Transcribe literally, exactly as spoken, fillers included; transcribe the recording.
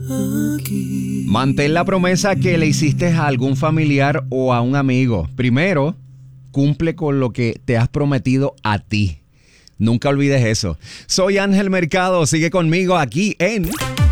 aquí. Mantén la promesa que le hiciste a algún familiar o a un amigo. Primero, cumple con lo que te has prometido a ti. Nunca olvides eso. Soy Ángel Mercado. Sigue conmigo aquí en